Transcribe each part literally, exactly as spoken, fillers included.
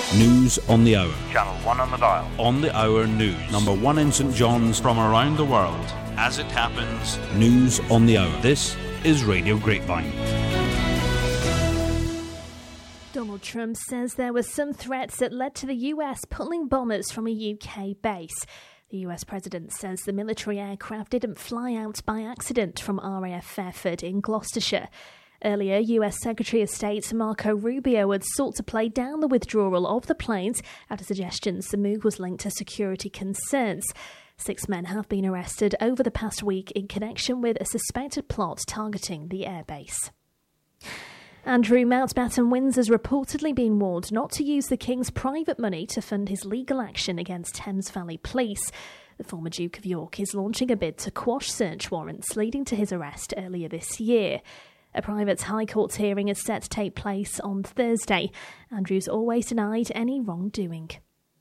News on the hour. Channel one on the dial. On the hour news. Number one in St John's. From around the world. As it happens. News on the hour. This is Radio Grapevine. Donald Trump says there were some threats that led to the U S pulling bombers from a U K base. The U S president says the military aircraft didn't fly out by accident from R A F Fairford in Gloucestershire. Earlier, U S Secretary of State Marco Rubio had sought to play down the withdrawal of the planes after suggestions the move was linked to security concerns. Six men have been arrested over the past week in connection with a suspected plot targeting the airbase. Andrew Mountbatten-Winds has reportedly been warned not to use the King's private money to fund his legal action against Thames Valley Police. The former Duke of York is launching a bid to quash search warrants leading to his arrest earlier this year. A private High Court hearing is set to take place on Thursday. Andrew's always denied any wrongdoing.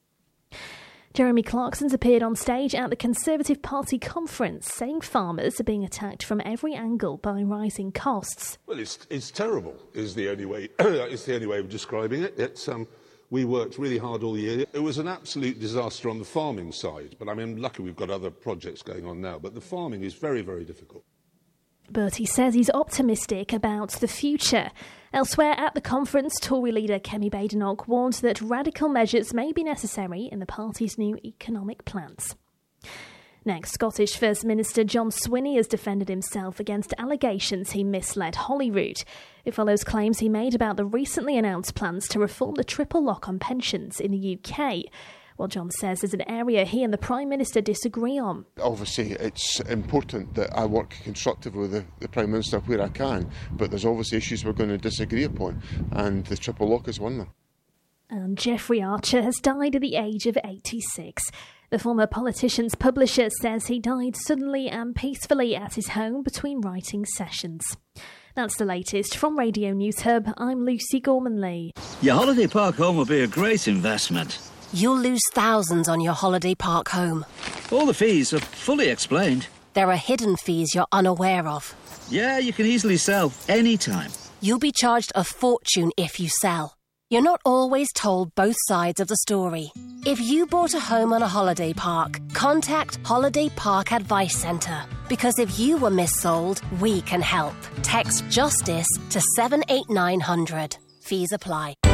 Jeremy Clarkson's appeared on stage at the Conservative Party conference, saying farmers are being attacked from every angle by rising costs. Well, it's it's terrible. Is the only way. It's the only way of describing it. It's um, we worked really hard all year. It was an absolute disaster on the farming side, but I mean, lucky we've got other projects going on now. But the farming is very, very difficult. But he says he's optimistic about the future. Elsewhere at the conference, Tory leader Kemi Badenoch warned that radical measures may be necessary in the party's new economic plans. Next, Scottish First Minister John Swinney has defended himself against allegations he misled Holyrood. It follows claims he made about the recently announced plans to reform the triple lock on pensions in the U K. Well, John says there's an area he and the Prime Minister disagree on. Obviously, it's important that I work constructively with the, the Prime Minister where I can, but there's obviously issues we're going to disagree upon, and the triple lock is one of them. And Jeffrey Archer has died at the age of eighty-six. The former politician's publisher says he died suddenly and peacefully at his home between writing sessions. That's the latest from Radio News Hub. I'm Lucy Gorman-Lee. Your holiday park home will be a great investment. You'll lose thousands on your holiday park home. All the fees are fully explained. There are hidden fees you're unaware of. Yeah, you can easily sell anytime. You'll be charged a fortune if you sell. You're not always told both sides of the story. If you bought a home on a holiday park, contact Holiday Park Advice Centre. Because if you were missold, we can help. Text JUSTICE to seven eight nine hundred. Fees apply.